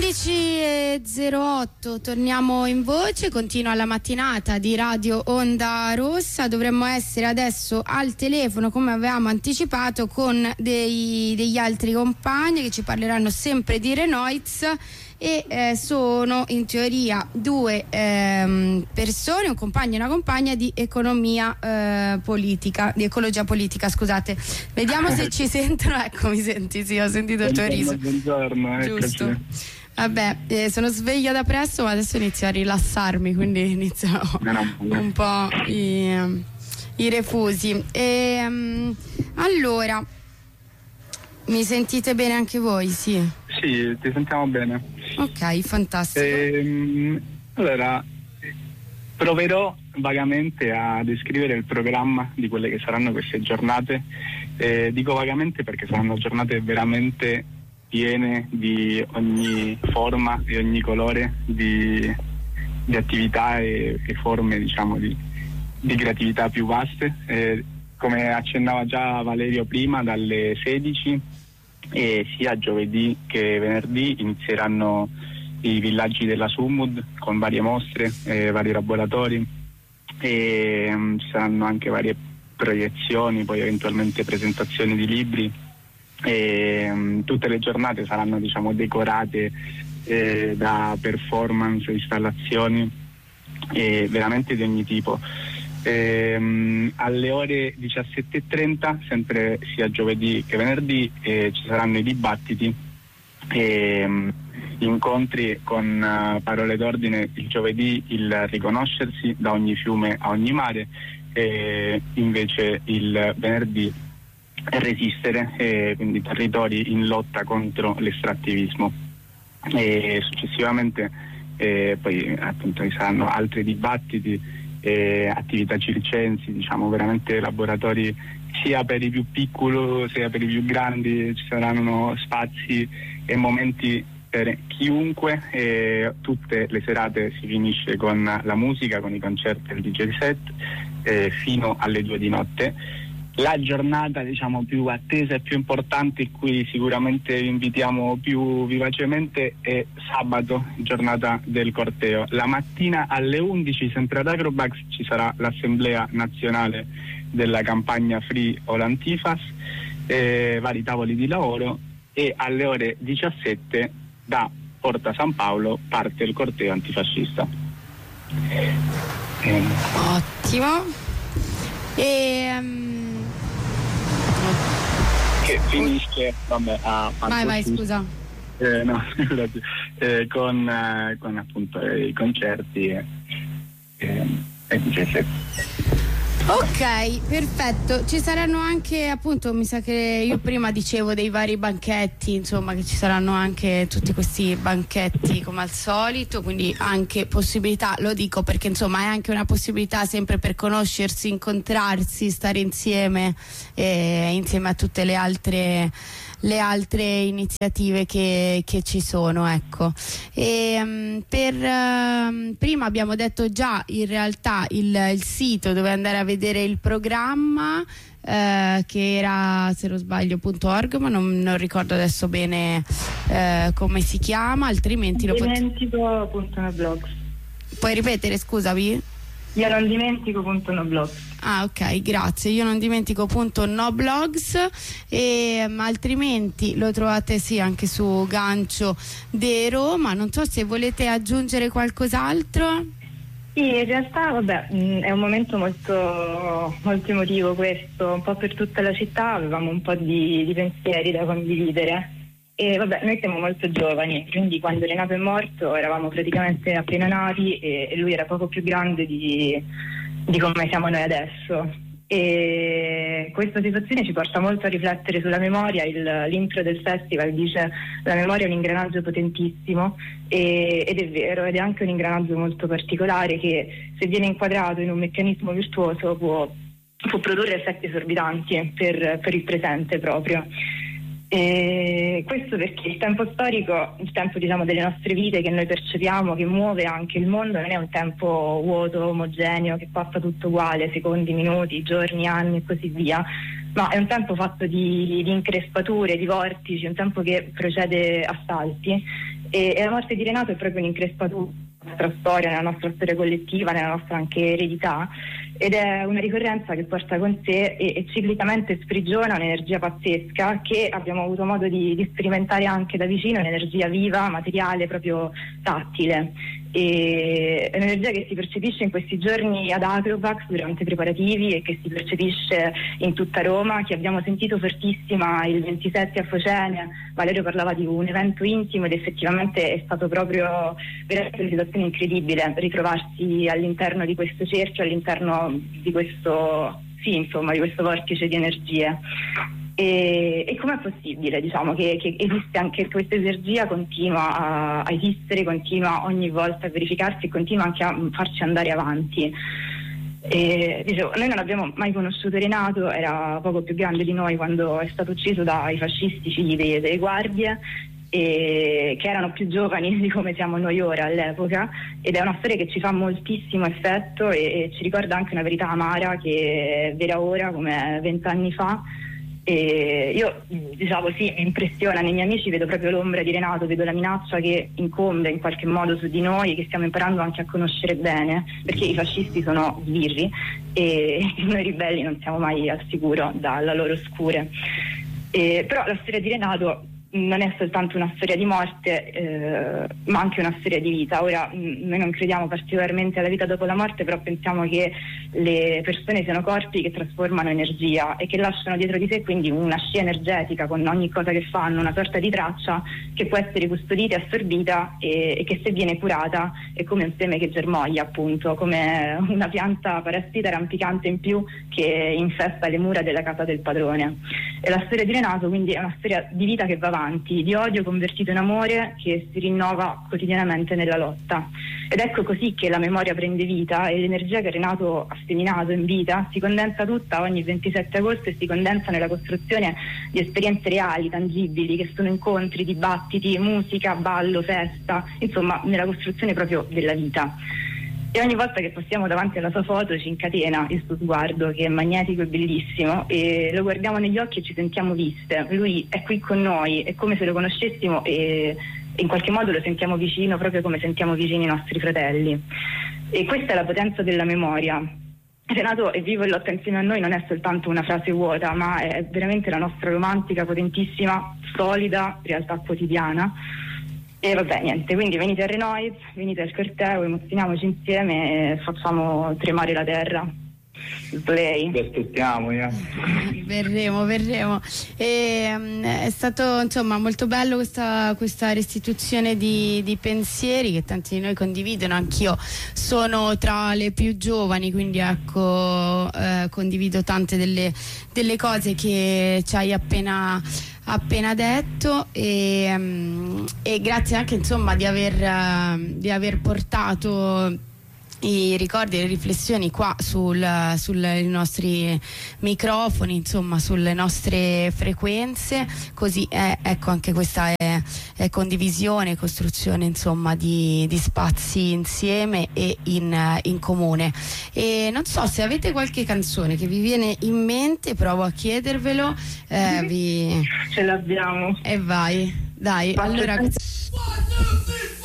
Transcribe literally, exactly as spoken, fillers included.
undici e zero otto, torniamo in voce, continua la mattinata di Radio Onda Rossa. Dovremmo essere adesso al telefono, come avevamo anticipato, con dei, degli altri compagni che ci parleranno sempre di Renoiz. E eh, sono in teoria due ehm, persone, un compagno e una compagna di economia eh, politica, di ecologia politica, scusate. Vediamo se ci sentono. Ecco, mi senti? Sì, ho sentito il tuo riso. Buongiorno, giusto. Eccoci. Vabbè, eh, sono sveglia da presto, ma adesso inizio a rilassarmi, quindi iniziano un po' i, i refusi. E, um, allora, mi sentite bene anche voi? Sì. Sì, ti sentiamo bene. Ok, fantastico. Ehm, allora, proverò vagamente a descrivere il programma di quelle che saranno queste giornate. Eh, dico vagamente perché saranno giornate veramente piene di ogni forma e ogni colore di, di attività e, e forme, diciamo, di, di creatività più vaste. Eh, come accennava già Valerio prima, dalle sedici e sia giovedì che venerdì inizieranno i villaggi della Sumud con varie mostre, eh, vari laboratori e um, ci saranno anche varie proiezioni, poi eventualmente presentazioni di libri e um, tutte le giornate saranno, diciamo, decorate eh, da performance, installazioni eh, veramente di ogni tipo. Ehm, alle ore diciassette e trenta, sempre sia giovedì che venerdì, eh, ci saranno i dibattiti e um, incontri con uh, parole d'ordine. Il giovedì il riconoscersi da ogni fiume a ogni mare e invece il venerdì resistere, eh, quindi territori in lotta contro l'estrattivismo. E successivamente eh, poi appunto ci saranno altri dibattiti, Eh, attività circensi, diciamo veramente laboratori sia per i più piccoli sia per i più grandi. Ci saranno spazi e momenti per chiunque e tutte le serate si finisce con la musica, con i concerti e il D J set eh, fino alle due di notte. La giornata, diciamo, più attesa e più importante, in cui sicuramente vi invitiamo più vivacemente, è sabato, giornata del corteo. La mattina alle undici, sempre ad Agrobax, ci sarà l'assemblea nazionale della campagna Free All Antifas, eh, vari tavoli di lavoro, e alle ore diciassette da Porta San Paolo parte il corteo antifascista. Eh. Ottimo. E... Um... che finisce vabbè a vai vai scusa eh, no scusate eh, con, eh, con appunto eh, i concerti e, e, e D J set. Ok, perfetto. Ci saranno anche, appunto, mi sa che io prima dicevo dei vari banchetti, insomma, che ci saranno anche tutti questi banchetti come al solito, quindi anche possibilità, lo dico perché insomma è anche una possibilità sempre per conoscersi, incontrarsi, stare insieme eh, insieme a tutte le altre le altre iniziative che, che ci sono, ecco. E, um, per um, prima abbiamo detto già in realtà il, il sito dove andare a vedere il programma, eh, che era, se non sbaglio, .org, ma non, non ricordo adesso bene eh, come si chiama, altrimenti lo pot- dimentico punto no blogs. Puoi ripetere, scusami? Io non dimentico punto no blogs. Ah, ok, grazie. Io non dimentico punto no blogs, e um, altrimenti lo trovate sì anche su Gancio de Roma. Non so se volete aggiungere qualcos'altro. Sì, in realtà vabbè, mh, è un momento molto, molto emotivo questo, un po' per tutta la città. Avevamo un po' di, di pensieri da condividere. E vabbè, noi siamo molto giovani, quindi quando Renato è morto eravamo praticamente appena nati e, e lui era poco più grande di, di come siamo noi adesso. E questa situazione ci porta molto a riflettere sulla memoria. Il, l'intro del festival dice: la memoria è un ingranaggio potentissimo, e, ed è vero, ed è anche un ingranaggio molto particolare che, se viene inquadrato in un meccanismo virtuoso, può, può produrre effetti esorbitanti per, per il presente proprio. E questo perché il tempo storico, il tempo, diciamo, delle nostre vite che noi percepiamo, che muove anche il mondo, non è un tempo vuoto, omogeneo, che passa tutto uguale, secondi, minuti, giorni, anni e così via, ma è un tempo fatto di, di increspature, di vortici, un tempo che procede a salti, e, e la morte di Renato è proprio un'increspatura nella nostra storia, nella nostra storia collettiva, nella nostra anche eredità, ed è una ricorrenza che porta con sé e, e ciclicamente sprigiona un'energia pazzesca che abbiamo avuto modo di, di sperimentare anche da vicino, un'energia viva, materiale, proprio tattile. E è un'energia che si percepisce in questi giorni ad Acrobax durante i preparativi e che si percepisce in tutta Roma, che abbiamo sentito fortissima il ventisette a Focene. Valerio parlava di un evento intimo ed effettivamente è stato proprio veramente una situazione incredibile ritrovarsi all'interno di questo cerchio, all'interno di questo, sì, insomma, di questo vortice di energie. E, e com'è possibile, diciamo, che, che esiste anche questa energia, continua a, a esistere, continua ogni volta a verificarsi e continua anche a farci andare avanti. E, dicevo, noi non abbiamo mai conosciuto Renato, era poco più grande di noi quando è stato ucciso dai fascisti figli delle, delle guardie, e che erano più giovani di come siamo noi ora all'epoca, ed è una storia che ci fa moltissimo effetto e, e ci ricorda anche una verità amara che è vera ora come vent'anni fa. E io, diciamo, sì, mi impressiona, nei miei amici vedo proprio l'ombra di Renato, vedo la minaccia che incombe in qualche modo su di noi, che stiamo imparando anche a conoscere bene, perché i fascisti sono sbirri e noi ribelli non siamo mai al sicuro dalla loro scure. E, però la storia di Renato non è soltanto una storia di morte, eh, ma anche una storia di vita. Ora, mh, noi non crediamo particolarmente alla vita dopo la morte, però pensiamo che le persone siano corpi che trasformano energia e che lasciano dietro di sé quindi una scia energetica con ogni cosa che fanno, una sorta di traccia che può essere custodita e assorbita e, e che, se viene curata, è come un seme che germoglia, appunto, come una pianta parassita rampicante in più che infesta le mura della casa del padrone. E la storia di Renato quindi è una storia di vita che va avanti, di odio convertito in amore che si rinnova quotidianamente nella lotta. Ed ecco così che la memoria prende vita e l'energia che Renato ha seminato in vita si condensa tutta ogni ventisette agosto e si condensa nella costruzione di esperienze reali, tangibili, che sono incontri, dibattiti, musica, ballo, festa, insomma nella costruzione proprio della vita. E ogni volta che passiamo davanti alla sua foto ci incatena il suo sguardo, che è magnetico e bellissimo, e lo guardiamo negli occhi e ci sentiamo viste. Lui è qui con noi, è come se lo conoscessimo e, e in qualche modo lo sentiamo vicino, proprio come sentiamo vicini i nostri fratelli. E questa è la potenza della memoria. Renato è vivo e lotta insieme a noi non è soltanto una frase vuota, ma è veramente la nostra romantica, potentissima, solida realtà quotidiana. E vabbè, niente, quindi venite a Renoir, venite al corteo, emozioniamoci insieme e facciamo tremare la terra. Play. Ti aspettiamo, yeah. Verremo, verremo. E, um, è stato insomma molto bello questa, questa restituzione di, di pensieri che tanti di noi condividono. Anch'io sono tra le più giovani, quindi ecco, eh, condivido tante delle, delle cose che ci hai appena appena detto e, um, e grazie anche insomma di aver, uh, di aver portato i ricordi e le riflessioni qua sul, sui nostri microfoni, insomma sulle nostre frequenze, così è, ecco, anche questa è, è condivisione, costruzione insomma di, di spazi insieme e in, in comune. E non so se avete qualche canzone che vi viene in mente, provo a chiedervelo. eh, vi... Ce l'abbiamo e vai, dai. Allora